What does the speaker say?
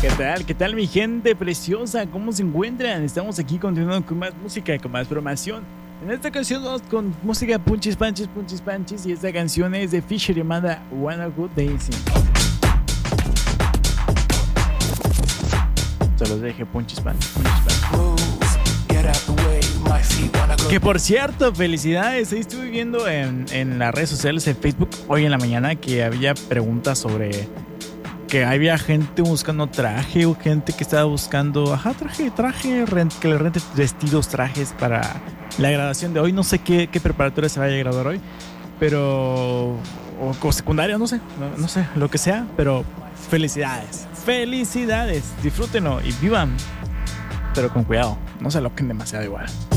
¿Qué tal? ¿Qué tal, mi gente preciosa? ¿Cómo se encuentran? Estamos aquí continuando con más música, con más programación. En esta ocasión vamos con música punchis panchis, y esta canción es de Fisher llamada One a Good Daisy. Se los deje punchis panchis. Que por cierto, felicidades. Ahí estuve viendo en las redes sociales, en Facebook, hoy en la mañana, que había preguntas sobre que había gente buscando traje o gente que estaba buscando traje, que le rente vestidos, trajes para la graduación de hoy. No sé qué preparatoria se vaya a graduar hoy, pero o secundaria, no sé, lo que sea, pero felicidades, disfrútenlo y vivan, pero con cuidado, no se aloquen demasiado igual.